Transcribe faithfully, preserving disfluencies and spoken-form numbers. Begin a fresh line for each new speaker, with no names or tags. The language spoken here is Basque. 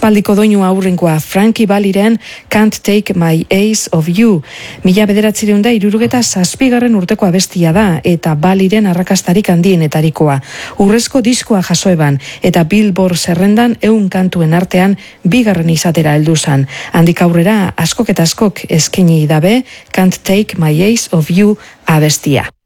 Aspaldiko doinu aurrenkoa Frankie Valliren Can't Take My Eyes Off You. Mila bederatzireun da irurogeta zazpigarren urteko abestia da eta Valliren arrakastarik handienetarikoa. Urrezko diskoa jasoeban eta Billboard zerrendan ehun kantuen artean bigarren izatera heldu zan. Handik aurrera askok eta askok eskaini dabe Can't Take My Eyes Off You abestia.